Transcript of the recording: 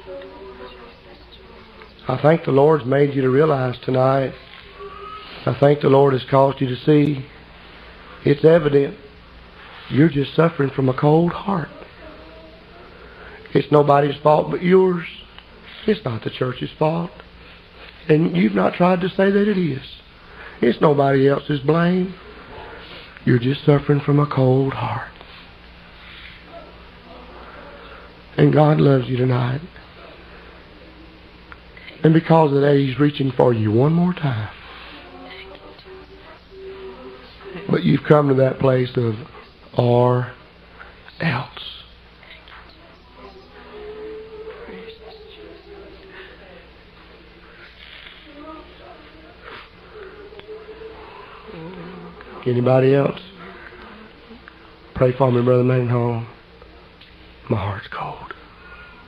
I think the Lord's made you to realize tonight. I think the Lord has caused you to see. It's evident you're just suffering from a cold heart. It's nobody's fault but yours. It's not the church's fault. And you've not tried to say that it is. It's nobody else's blame. You're just suffering from a cold heart. And God loves you tonight. And because of that, He's reaching for you one more time. But you've come to that place of or else. Anybody else? Pray for me, Brother Mendenhall. My heart's